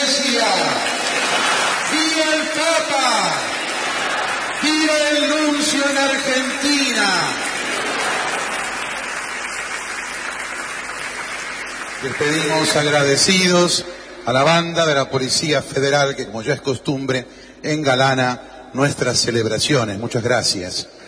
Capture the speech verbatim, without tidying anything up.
Iglesia! ¡Viva el Papa! ¡Viva el nuncio en Argentina! Les pedimos agradecidos a la banda de la Policía Federal que, como ya es costumbre, engalana nuestras celebraciones. Muchas gracias.